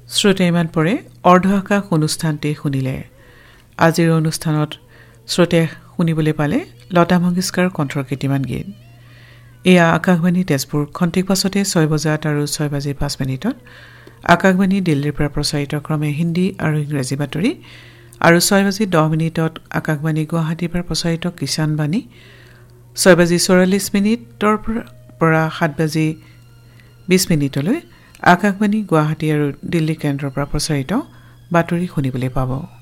শ্ৰোতে ইমান পৰে অৰ্ধআকাশ অনুষ্ঠানটি শুনিলে। আজিৰ অনুষ্ঠানত শ্ৰোতে শুনিবলৈ পালে লতা মংগেশকাৰ কণ্ঠৰ কেইটিমান গীত। এয়া আকাশবাণী তেজপুৰ। খন্তেক পাছতে 6 বজাত আৰু 6:05 আকাশবাণী দিল্লীৰ পৰা প্ৰচাৰিত ক্ৰমে হিন্দী আৰু ইংৰাজী বাতৰি, আৰু 6:10 আকাশবাণী গুৱাহাটীৰ পৰা প্ৰচাৰিত কিষাণ বাণী, 6:44 পৰা 7:20 আকাশবাণী গুৱাহাটী আৰু দিল্লী কেন্দ্ৰৰ পৰা প্ৰচাৰিত বাতৰি শুনিবলৈ পাব।